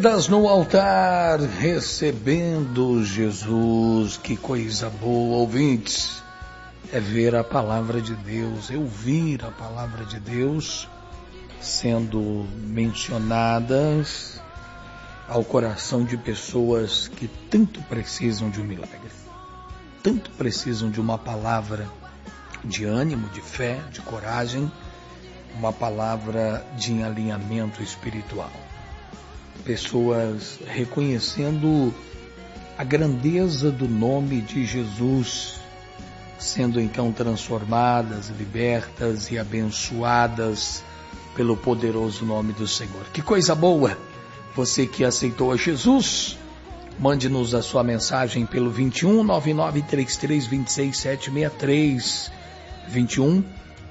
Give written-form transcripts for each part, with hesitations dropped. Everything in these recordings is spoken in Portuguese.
Vidas no altar, recebendo Jesus. Que coisa boa, ouvintes. É ver a palavra de Deus, é ouvir a palavra de Deus sendo mencionadas ao coração de pessoas que tanto precisam de um milagre, tanto precisam de uma palavra de ânimo, de fé, de coragem, uma palavra de alinhamento espiritual. Pessoas reconhecendo a grandeza do nome de Jesus, sendo então transformadas, libertas e abençoadas pelo poderoso nome do Senhor. Que coisa boa! Você que aceitou a Jesus, mande-nos a sua mensagem pelo 21 9933 26763, 21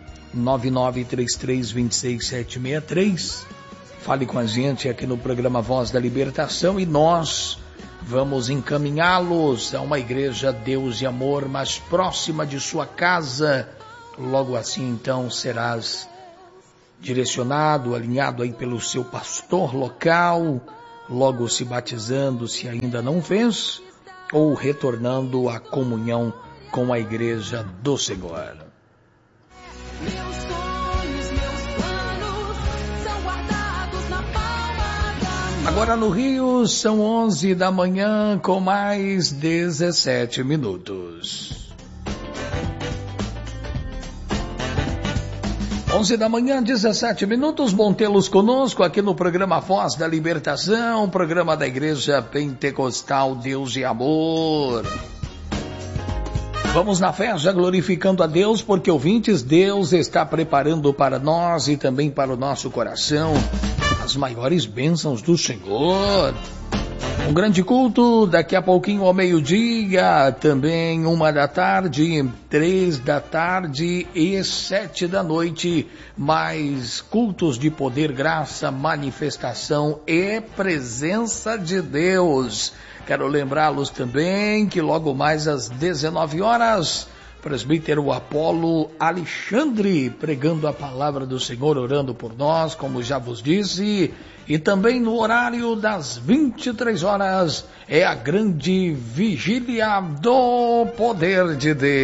9933 26763. Fale com a gente aqui no programa Voz da Libertação e nós vamos encaminhá-los a uma igreja Deus e Amor mais próxima de sua casa. Logo assim então serás direcionado, alinhado aí pelo seu pastor local, logo se batizando se ainda não fez, ou retornando à comunhão com a igreja do Senhor. Agora no Rio são 11 da manhã com mais 17 minutos. 11 da manhã, 17 minutos, bom tê-los conosco aqui no programa Voz da Libertação, programa da Igreja Pentecostal Deus e Amor. Vamos na fé, já glorificando a Deus, porque ouvintes, Deus está preparando para nós e também para o nosso coração as maiores bênçãos do Senhor. Um grande culto daqui a pouquinho ao meio-dia, também 1 da tarde, 3 da tarde e 7 da noite, mais cultos de poder, graça, manifestação e presença de Deus. Quero lembrá-los também que logo mais às 19 horas, presbítero Apolo Alexandre, pregando a palavra do Senhor, orando por nós, como já vos disse, e também no horário das 23 horas, é a grande vigília do poder de Deus.